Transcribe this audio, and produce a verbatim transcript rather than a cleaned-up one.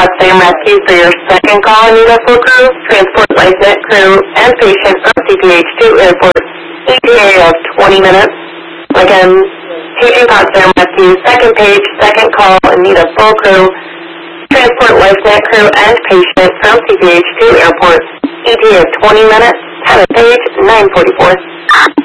Cod Sam Rescue for your second call, Anita Full Crew, transport LifeNet crew, and patient from C P H to airport, E T A of twenty minutes. Again, paging Cod Sam Rescue, second page, second call, Anita Full Crew, transport LifeNet crew and patient from C P H to airport, E T A of twenty minutes, time of page nine forty-four.